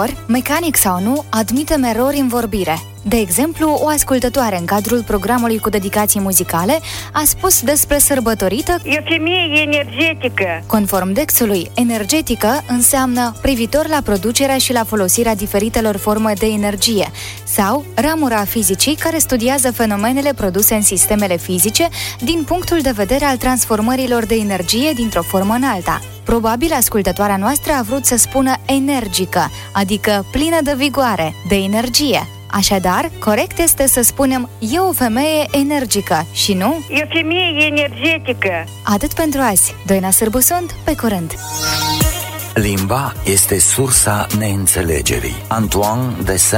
Uneori, mecanic sau nu, admitem erori în vorbire. De exemplu, o ascultătoare în cadrul programului cu dedicații muzicale a spus despre sărbătorită: "E o femeie energetică." Conform Dexului, energetică înseamnă privitor la producerea și la folosirea diferitelor forme de energie, sau ramura fizicii care studiază fenomenele produse în sistemele fizice din punctul de vedere al transformărilor de energie dintr-o formă în alta. Probabil ascultătoarea noastră a vrut să spună energică, adică plină de vigoare, de energie. Așadar, corect este să spunem: e o femeie energică și nu "E o femeie energetică." Atât pentru azi. Doina Sârbu sunt, pe curând. Limba este sursa neînțelegerii. Antoine de